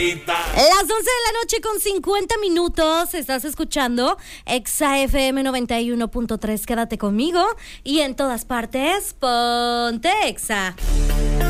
Las 11 de la noche con 50 minutos. Estás escuchando Exa FM 91.3. Quédate conmigo y en todas partes, ponte Exa.